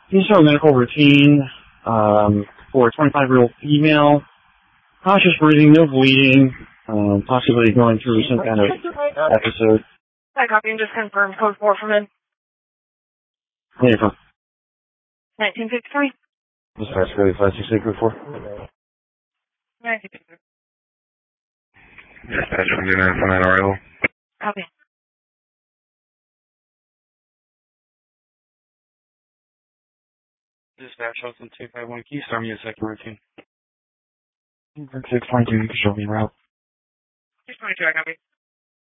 Show medical routine for a 25-year-old female. Cautious breathing, no bleeding, possibly going through some kind of episode. I copy and just confirm code 4 from in. Yeah, from 1953. Dispatch code 568 code 4. 1953. Dispatch from the on that arrival. Copy. Dispatch Hotel 251 Key, start me a second routine. 622, you can show me route. 622, I copy.